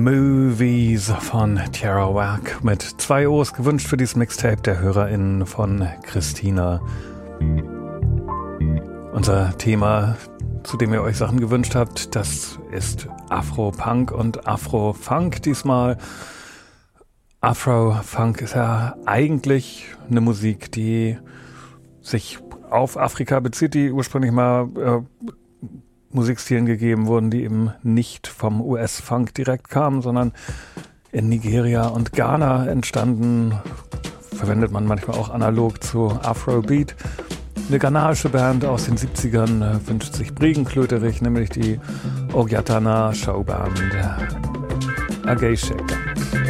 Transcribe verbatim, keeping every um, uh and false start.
Movies von Tierra Whack mit zwei O's gewünscht für dieses Mixtape der HörerInnen von Christina. Unser Thema, zu dem ihr euch Sachen gewünscht habt, das ist Afro-Punk und Afro-Funk diesmal. Afro-Funk ist ja eigentlich eine Musik, die sich auf Afrika bezieht, die ursprünglich mal äh, Musikstilen gegeben wurden, die eben nicht vom U S-Funk direkt kamen, sondern in Nigeria und Ghana entstanden. Verwendet man manchmal auch analog zu Afrobeat. Eine ghanaische Band aus den siebzigern äh, wünscht sich Briegenklöterich, nämlich die Ogiatana Showband Ageshek.